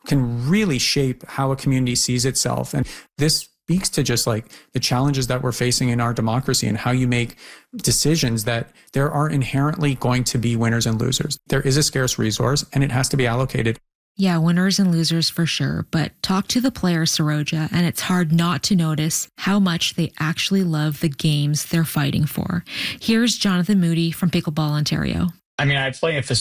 can really shape how a community sees itself. And this speaks to just like the challenges that we're facing in our democracy and how you make decisions that there are inherently going to be winners and losers. There is a scarce resource and it has to be allocated. Yeah, winners and losers for sure. But talk to the players, Saroja, and it's hard not to notice how much they actually love the games they're fighting for. Here's Jonathan Moody from Pickleball Ontario. I mean, I play in